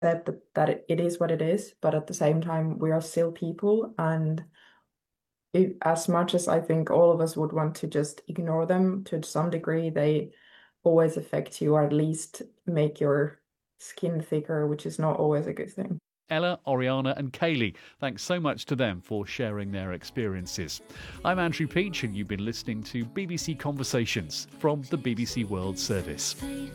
accept that it is what it is, but at the same time, we are still people. And as much as I think all of us would want to just ignore them to some degree, they always affect you, or at least make your skin thicker, which is not always a good thing. Ella, Oriana, and Kaylee. Thanks so much to them for sharing their experiences. I'm Andrew Peach, and you've been listening to BBC Conversations from the BBC World Service.